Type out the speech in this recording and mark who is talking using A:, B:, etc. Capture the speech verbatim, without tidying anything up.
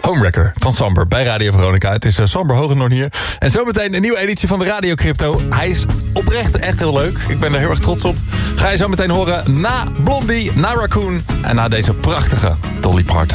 A: Homewrecker van Samber bij Radio Veronica. Het is uh, Samber Hogendoorn hier. En zometeen een nieuwe editie van de Radio Crypto. Hij is oprecht echt heel leuk. Ik ben er heel erg trots op. Ga je zo meteen horen na Blondie, na Raccoon en na deze prachtige Dolly Parton.